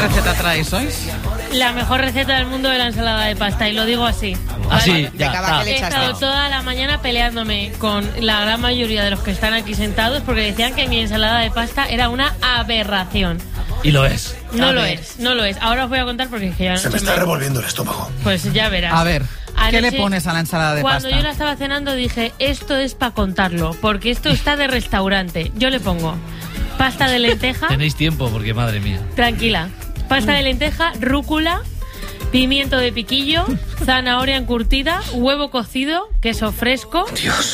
receta traes hoy? La mejor receta del mundo de la ensalada de pasta, y lo digo así. Así, ya. He estado toda la mañana peleándome con la gran mayoría de los que están aquí sentados porque decían que mi ensalada de pasta era una aberración. Y lo es. No lo es. Ahora os voy a contar porque es que ya Se me está revolviendo el estómago. Pues ya verás. A ver, ¿qué Anoche, le pones a la ensalada de pasta? Cuando yo la estaba cenando dije, esto es para contarlo, porque esto está de restaurante. Yo le pongo pasta de lenteja. Tenéis tiempo porque, madre mía. Tranquila. Pasta de lenteja, rúcula, pimiento de piquillo, zanahoria encurtida, huevo cocido, queso fresco,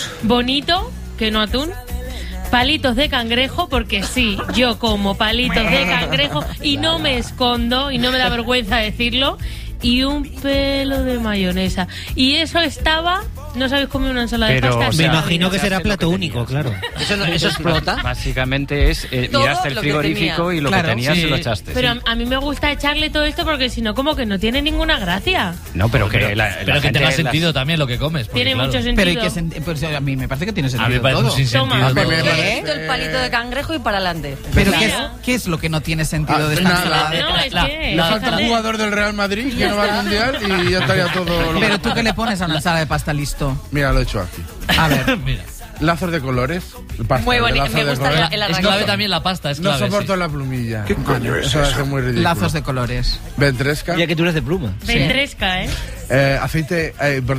bonito, que no atún, palitos de cangrejo, porque sí, yo como palitos de cangrejo y no me escondo y no me da vergüenza decirlo, y un pelo de mayonesa. Y eso estaba... ¿No sabéis comer una ensalada de pasta? Me imagino que será plato único, claro. ¿Eso explota? Básicamente es miraste el frigorífico y lo que tenías se lo echaste. Pero a mí me gusta echarle todo esto porque si no, como que no tiene ninguna gracia. No, pero que pero que tenga sentido también lo que comes. Tiene mucho sentido. Pero pues a mí me parece que tiene A mí sentido me parece todo. un sinsentido. El palito de cangrejo y para adelante. Pero ¿qué es lo que no tiene sentido de esta ensalada? No, es que... Le falta un jugador del Real Madrid que no va al Mundial y ya estaría todo... Pero tú, ¿qué le pones a una ensalada de pasta listo? Mira, lo he hecho aquí. A ver. Mira. Lazos de colores. Pasta, Muy bonito, lazos me de gusta colores. el Es arranque. clave también la pasta, es No clave. soporto sí. la plumilla. ¿Qué coño es Eso eso? hace muy ridículo. Lazos de colores. Ventresca. Ya que tú eres de pluma. Ventresca, Aceite,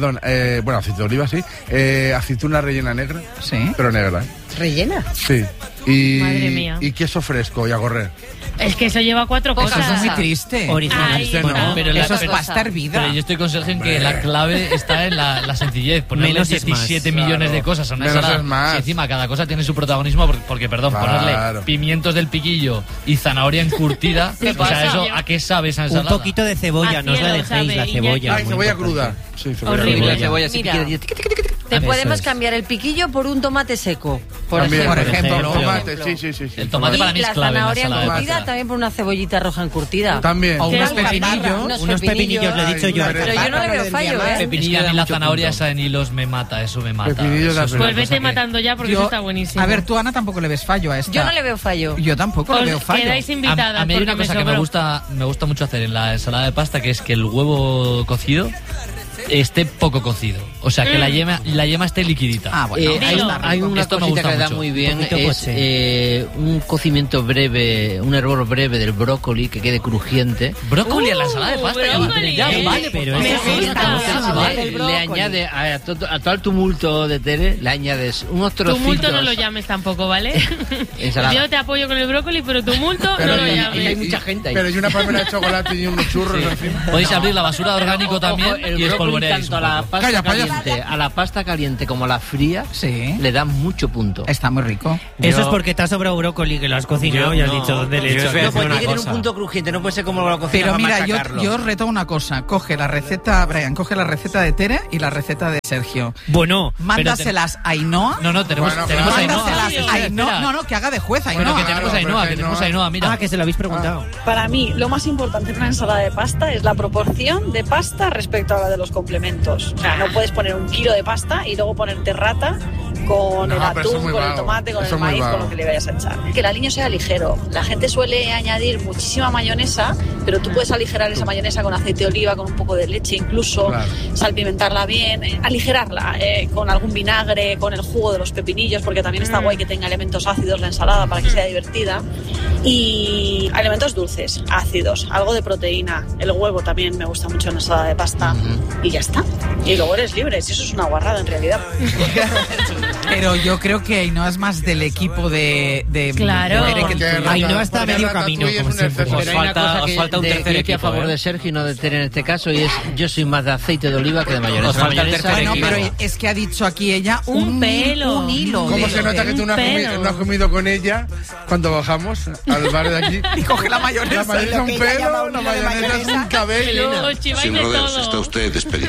aceite de oliva, sí. Aceituna rellena negra. Sí. Pero negra, ¿Rellena? Sí. Y, Madre mía. Y queso fresco y a correr. Es que eso lleva 4 cosas. Eso es muy triste. Original. Ay, Bueno, no. pero Eso es pero- pasta hervida. Pero yo estoy con Sergio en que la clave está en la sencillez. Ponerle Menos es más. 17 millones de cosas a una Menos ensalada. es más. Y encima cada cosa tiene su protagonismo porque Claro. ponerle pimientos del piquillo y zanahoria encurtida. ¿Qué O sea, pasa? eso, ¿a qué sabe esa Un ensalada? poquito de cebolla, no os la Cielo dejéis, sabe, la cebolla. Iñaki. Ay, muy cebolla importante. cruda. Sí, Horrible. La cebolla sí Mira. Te Eso podemos es. cambiar el piquillo por un tomate seco, por También, ejemplo. por ejemplo. Tomate, sí. El tomate para mí Y es la clave en la zanahoria ensalada de encurtida pasta. también por una cebollita roja encurtida. También. O unos Queda pepinillos. Unos pepinillos, lo he dicho yo. Ay, Pero yo no le veo fallo, ¿eh? Es que Pepinillo a mí da la mucho zanahoria punto. esa en hilos me mata, eso me mata. Pepinillo da Eso es pena. una Pues vete cosa que- matando ya porque eso está buenísimo. A ver, tú, Ana, tampoco le ves fallo a esta. Yo no le veo fallo. Yo tampoco le veo Os fallo. quedáis invitadas. A mí hay porque una cosa que me sobró. gusta mucho hacer en la ensalada de pasta, que es que el huevo cocido esté poco cocido. O sea, que la yema esté liquidita. Ah, bueno. Hay, Dilo. hay una Esto me cosita gusta que da mucho. muy bien, Un poquito es poche. un cocimiento breve, un hervor breve del brócoli que quede crujiente. Brócoli en la ensalada de pasta. brócoli. Ya vale, Pero por Me favor. gusta. Ya vale. El Le brócoli. añade a todo el tumulto de Tere, le añades unos trocitos. Tumulto no lo llames tampoco, ¿vale? Ensalada. Yo te apoyo con el brócoli, pero tumulto Pero no lo y- llames. hay mucha gente ahí. Pero y una palmera de chocolate y unos churros encima. Podéis abrir la basura de orgánico también Ojo, el y brócoli espolvoreáis tanto un a la poco. pasta Calla, caliente, a la pasta caliente como a la fría, Sí. le dan mucho punto. Está muy rico. Eso es porque te ha sobrado brócoli, que lo has cocinado y has dicho dónde le he hecho. No, pues tiene que tener un punto crujiente, no puede ser como lo cocinas Pero para mira, machacarlo. yo os reto una cosa. Coge la receta, Brian, coge la receta de Tere y la receta de Sergio. Bueno, Mándaselas a Ainhoa. No, tenemos Bueno, tenemos claro. Ainhoa. Mándaselas a Ainhoa. Espera. No, que haga de juez Bueno, Ainhoa. que tenemos Claro, Ainhoa, pero que tenemos no. Ainhoa, mira. ah, que se lo habéis preguntado. Para mí, lo más importante en una ensalada de pasta es la proporción de pasta respecto a la de los complementos. O sea, no puedes poner 1 kilo de pasta y luego ponerte rata con No, el pero eso es atún, muy con el vago. tomate, con Eso el es muy maíz, con vago. lo que le vayas a echar. Que el aliño sea ligero. La gente suele añadir muchísima mayonesa, pero tú puedes aligerar esa mayonesa con aceite de oliva, con un poco de leche incluso, Claro. salpimentarla bien, aligerarla con algún vinagre, con el jugo de los pepinillos, porque también está guay que tenga elementos ácidos la ensalada para que sea divertida. Y elementos dulces, ácidos, algo de proteína. El huevo también me gusta mucho en la ensalada de pasta. Y ya está. Y luego eres libre, si eso es una guarrada en realidad. Pero yo creo que Ainhoa es más del equipo de Claro. de Tere que el Porque tuyo. Ainhoa está a porque medio Ratatouille camino, es como un siempre. exceso. Pero hay una cosa que os falta un de tercer Kiki a equipo, favor ¿eh? de Sergio y no de Tere en este caso, y es yo soy más de aceite de oliva que de mayonesa. Os falta el Mayonesa- tercer Bueno, equipo. pero es que ha dicho aquí ella Un pelo. un hilo. ¿Cómo de- se nota que tú no has, pelo. no has comido con ella cuando bajamos al bar de aquí? Y coge la mayonesa. La mayonesa es un pelo, la mayonesa es un cabello. Os chiváis Sin de rodeos, está todo. usted despedido.